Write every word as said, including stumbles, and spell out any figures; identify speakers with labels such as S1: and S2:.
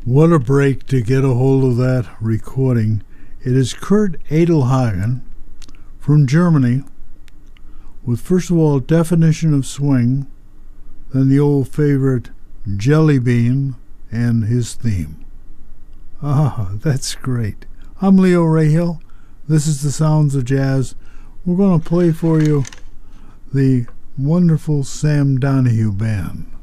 S1: What a break to get a hold of that recording. It is Kurt Edelhagen from Germany with, first of all, Definition of Swing, then the old favorite Jelly Bean and his theme. Ah, that's great. I'm Leo Rahill. This is the Sounds of Jazz. We're going to play for you the wonderful Sam Donahue Band.